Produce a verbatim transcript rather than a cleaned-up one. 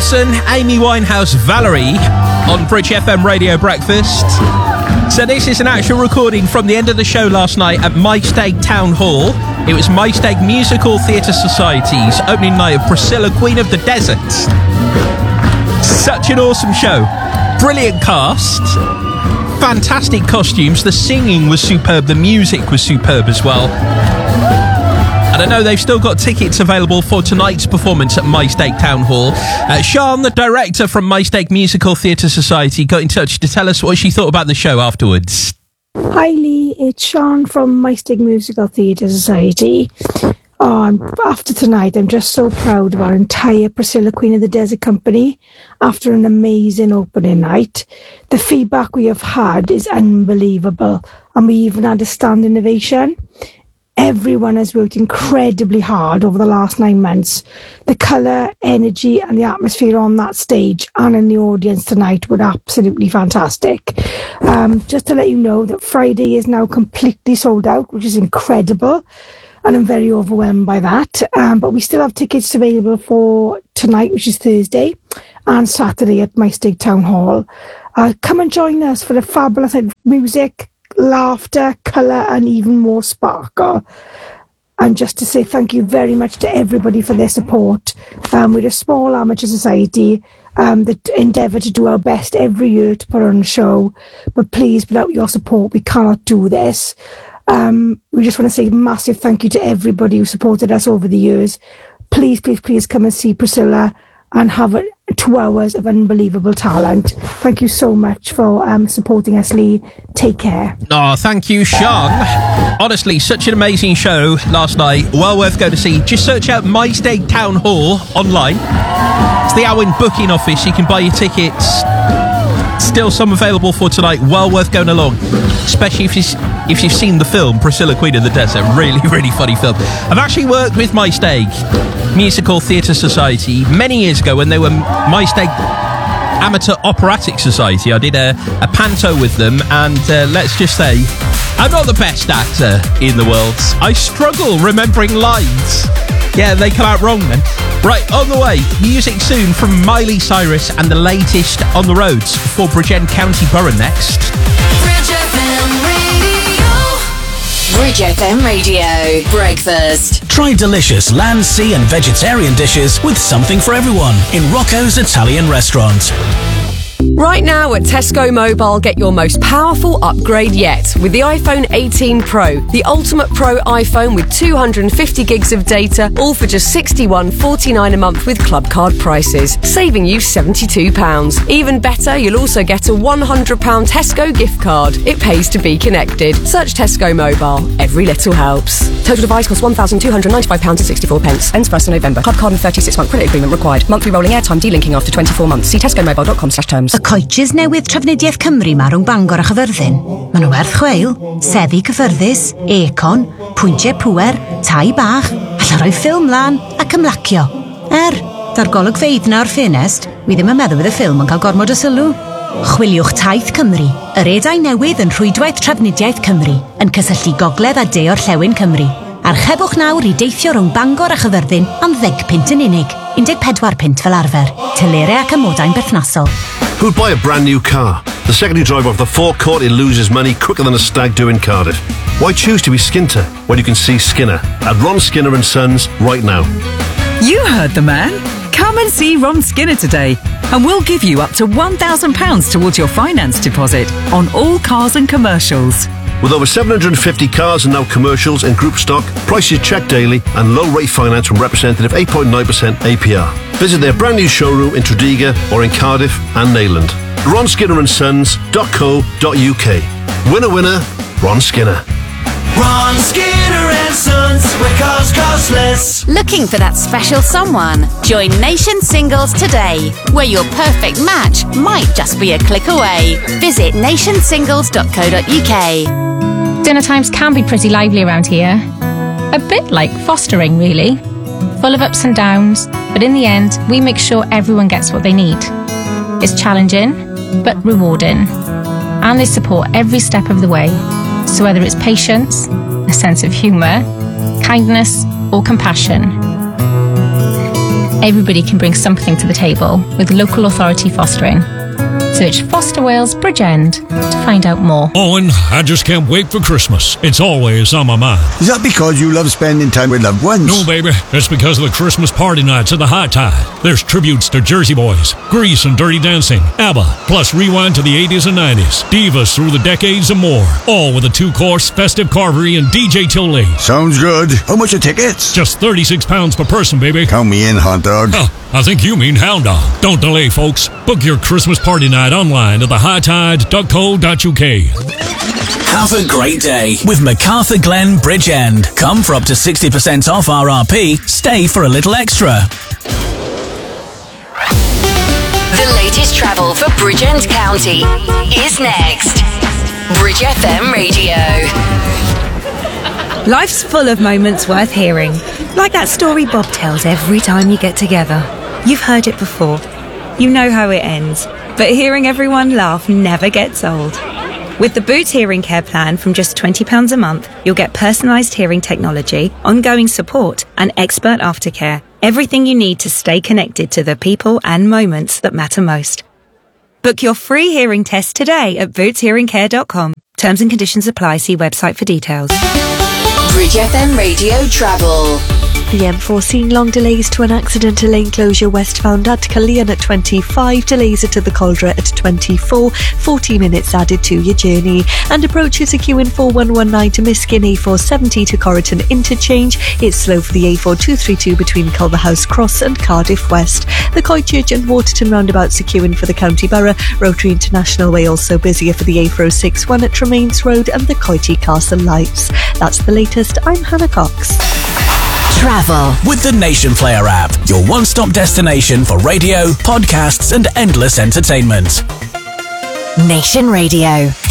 Manson, Amy Winehouse, Valerie on Bridge F M Radio Breakfast. So this is an actual recording from the end of the show last night at Maesteg Town Hall. It was Maesteg Musical Theatre Society's opening night of Priscilla, Queen of the Desert. Such an awesome show. Brilliant cast. Fantastic costumes. The singing was superb. The music was superb as well. And I know they've still got tickets available for tonight's performance at Maesteg Town Hall. Uh, Sian, the director from Maesteg Musical Theatre Society, got in touch to tell us what she thought about the show afterwards. Hi Lee, it's Sian from Maesteg Musical Theatre Society. Oh, I'm, after tonight, I'm just so proud of our entire Priscilla, Queen of the Desert company after an amazing opening night. The feedback we have had is unbelievable, and we even had a standing ovation. Everyone has worked incredibly hard over the last nine months. The colour, energy and the atmosphere on that stage and in the audience tonight were absolutely fantastic. Um, just to let you know that Friday is now completely sold out, which is incredible. And I'm very overwhelmed by that. Um, but we still have tickets available for tonight, which is Thursday, and Saturday at Maesteg Town Hall. Uh, come and join us for the fabulous music, laughter, colour and even more sparkle. And just to say thank you very much to everybody for their support. Um, we're a small amateur society um, that endeavour to do our best every year to put on a show, but please, without your support we cannot do this. Um, we just want to say a massive thank you to everybody who supported us over the years. Please, please, please come and see Priscilla and have a, two hours of unbelievable talent. Thank you so much for um, supporting us, Lee. Take care. Oh, thank you, Sian. Honestly, such an amazing show last night. Well worth going to see. Just search out Maesteg Town Hall online. It's the Owen booking office. You can buy your tickets. Still some available for tonight. Well worth going along, especially if, you, if you've seen the film Priscilla, Queen of the Desert. Really, really funny film. I've actually worked with Maesteg Musical Theatre Society many years ago when they were Maesteg Amateur Operatic Society. I did a, a panto with them, and uh, let's just say I'm not the best actor in the world. I struggle remembering lines. Yeah, they come out wrong then. Right, on the way, music soon from Miley Cyrus and the latest On the Roads for Bridgend County Borough next. Bridge F M Radio. Bridge F M Radio. Breakfast. Try delicious land, sea and vegetarian dishes with something for everyone in Rocco's Italian Restaurant. Right now at Tesco Mobile, get your most powerful upgrade yet with the iPhone eighteen Pro, the ultimate Pro iPhone with two hundred fifty gigs of data, all for just sixty-one forty-nine a month with club card prices, saving you seventy-two pounds. Even better, you'll also get a one hundred pounds Tesco gift card. It pays to be connected. Search Tesco Mobile. Every little helps. Total device costs one thousand two hundred ninety-five pounds sixty-four. Ends first of November. Club card and thirty-six month credit agreement required. Monthly rolling airtime delinking after twenty-four months. See tesco mobile dot com slash terms. Y coaches newydd Trafnidiaeth Cymru ma rhwng Bangor a Chyfyrddin. Maen nhw werth chweil, seddi cyffyrddus, econ, pwyntiau pŵer, tai bach, alla rhoi ffilm lan ac ymlacio. Er, da'r golygfeydd na o'r ffenest, wi ddim yn meddwl bydd y ffilm yn cael gormod o sylw. Chwiliwch Taith Cymru, yr edau newydd yn rhwydwaith Trafnidiaeth Cymru, yn cysylltu gogledd a de o'r Llewyn Cymru. Archebwch nawr i deithio rhwng Bangor a Chyfyrddin am ddeg pint yn unig, un deg pedwar pint fel arfer, telerau ac amodau'n berthnasol. Who'd buy a brand new car? The secondary driver of the forecourt, he loses money quicker than a stag do in Cardiff. Why choose to be Skinter when you can see Skinner at Ron Skinner and Sons right now? You heard the man. Come and see Ron Skinner today, and we'll give you up to one thousand pounds towards your finance deposit on all cars and commercials. With over seven hundred fifty cars and now commercials in group stock, prices checked daily and low rate finance from representative eight point nine percent A P R. Visit their brand new showroom in Tredegar or in Cardiff and Neyland. ron skinner and sons dot co dot uk. Winner winner, Ron Skinner. Ron Skinner and Sons, where cars cost less. Looking for that special someone? Join Nation Singles today, where your perfect match might just be a click away. Visit nation singles dot co dot uk. Dinner times can be pretty lively around here. A bit like fostering, really. Full of ups and downs, but in the end, we make sure everyone gets what they need. It's challenging, but rewarding. And they support every step of the way. So whether it's patience, a sense of humour, kindness or compassion, Everybody can bring something to the table with local authority fostering. Search Foster Wales Bridgend to find out more. Owen, I just can't wait for Christmas. It's always on my mind. Is that because you love spending time with loved ones? No, baby. It's because of the Christmas party nights at the High Tide. There's tributes to Jersey Boys, Grease and Dirty Dancing, ABBA, plus rewind to the eighties and nineties, divas through the decades and more. All with a two-course festive carvery and D J till late. Sounds good. How much are tickets? Just thirty-six pounds per person, baby. Count me in, hot dog. Oh, I think you mean hound dog. Don't delay, folks. Book your Christmas party night online at the high tide dot co dot uk. Have a great day with MacArthur Glen Bridgend. Come for up to sixty percent off R R P. Stay for a little extra. The latest travel for Bridgend County is next. Bridge F M Radio. Life's full of moments worth hearing. Like that story Bob tells every time you get together. You've heard it before. You know how it ends. But hearing everyone laugh never gets old. With the Boots Hearing Care plan from just twenty pounds a month, you'll get personalised hearing technology, ongoing support and expert aftercare. Everything you need to stay connected to the people and moments that matter most. Book your free hearing test today at boots hearing care dot com. Terms and conditions apply. See website for details. Bridge F M Radio Travel. The M four seen long delays to an accidental lane closure westbound at Cullion at twenty-five, delays to the Caldra at twenty-four, forty minutes added to your journey. And approaches a queue in four one one nine to Miskin, A four seventy to Corriton Interchange. It's slow for the A four two thirty-two between Culverhouse Cross and Cardiff West. The Coitchurch and Waterton roundabouts are queuing for the County Borough. Rotary International Way also busier for the A four oh six one at Tremaines Road and the Coity Castle Lights. That's the latest. I'm Hannah Cox. Travel with the Nation Player app, your one-stop destination for radio, podcasts and endless entertainment. Nation Radio.